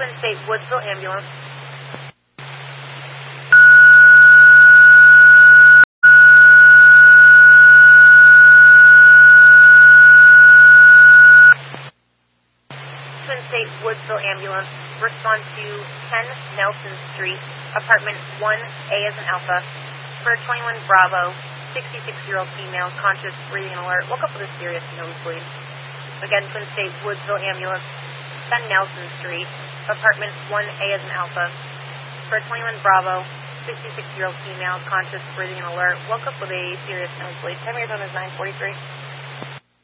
Twin State Woodsville ambulance. Twin State Woodsville ambulance. Respond to 10 Nelson Street, apartment 1A as in Alpha, for 21 Bravo, 66-year-old female, conscious, breathing alert, woke up with a serious nosebleed. Again, Twin State Woodsville ambulance, 10 Nelson Street, apartment 1A as in Alpha, for 21 Bravo, 66-year-old female, conscious, breathing alert, woke up with a serious nosebleed. Time of your phone is 9:43.